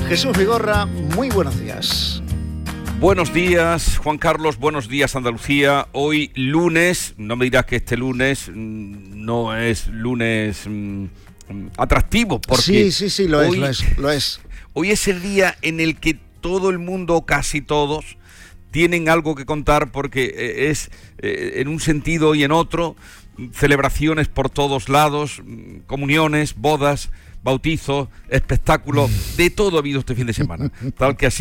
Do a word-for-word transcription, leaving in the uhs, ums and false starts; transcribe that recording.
Jesús Vigorra, muy buenos días. Buenos días, Juan Carlos, buenos días, Andalucía. Hoy lunes, no me dirás que este lunes no es lunes mmm, atractivo, porque sí, sí, sí, lo hoy, es, lo es, lo es. Hoy es el día en el que todo el mundo, casi todos, tienen algo que contar, porque es eh, en un sentido y en otro, celebraciones por todos lados, comuniones, bodas, bautizos, espectáculos, de todo ha habido este fin de semana. Tal que así